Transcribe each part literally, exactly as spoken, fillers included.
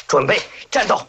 准备战斗。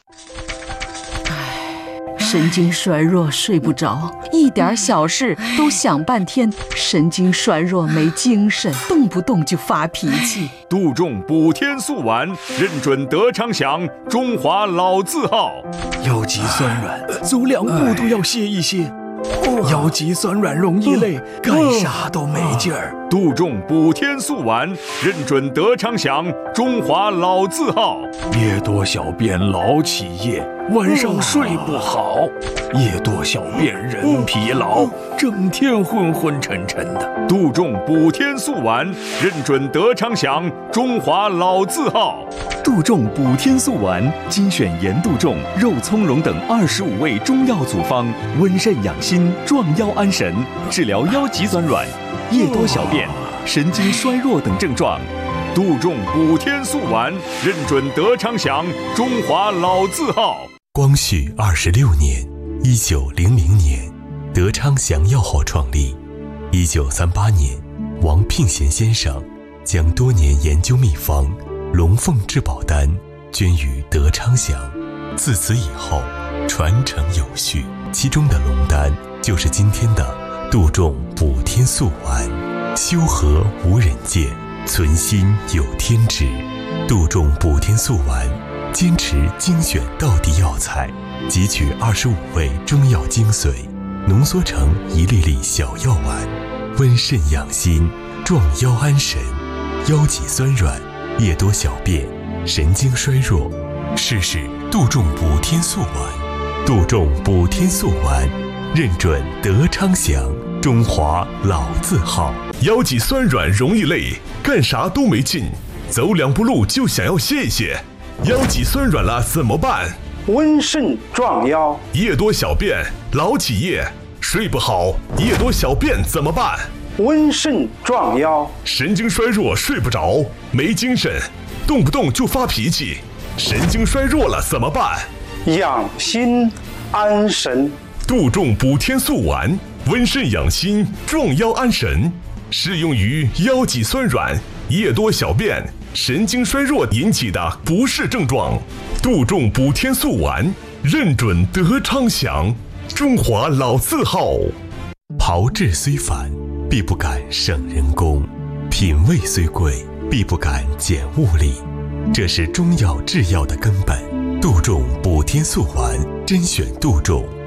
神经衰弱，睡不着，一点小事都想半天。神经衰弱，没精神，动不动就发脾气。 杜仲补天素丸，认准德昌祥，中华老字号。 腰脊酸软，走两步都要歇一歇。腰脊酸软容易累，干啥都没劲儿。 杜仲补天素丸，认准德昌祥，中华老字号。 夜多小便老起夜，晚上睡不好，夜多小便人疲劳，整天昏昏沉沉的。 杜仲补天素丸，认准德昌祥，中华老字号。 杜仲补天素丸，精选盐杜仲、肉苁蓉等二十五味中药组方，温肾养心，壮腰安神，治疗腰脊酸软、夜多小便、神经衰弱等症状。 杜仲补天素丸，认准德昌祥，中华老字号。 光绪二十六年，一九零零年，德昌祥药号创立。一九三八年，王聘贤先生将多年研究秘方龙凤至宝丹捐于德昌祥，自此以后传承有序。其中的龙丹就是今天的杜仲补天素丸。修和无人见，存心有天知。杜仲补天素丸坚持精选道地药材，汲取二十五味中药精髓，浓缩成一粒粒小药丸，温肾养心，壮腰安神。腰脊酸软、夜多小便、神经衰弱，试试杜仲补天素丸。杜仲补天素丸，认准德昌祥，中华老字号。 腰脊酸软容易累，干啥都没劲，走两步路就想要歇一歇。腰脊酸软了怎么办？ 温肾壮腰。 夜多小便老起夜，睡不好，夜多小便怎么办？ 温肾壮腰。 神经衰弱睡不着，没精神，动不动就发脾气，神经衰弱了怎么办？ 养心安神。 杜仲补天素丸，温肾养心，壮腰安神，适用于腰脊酸软、夜多小便、神经衰弱引起的不适症状。杜仲补天素丸，认准德昌祥，中华老字号。 炮制虽繁，必不敢省人工；品味虽贵，必不敢减物力。这是中药制药的根本。杜仲补天素丸，甄选杜仲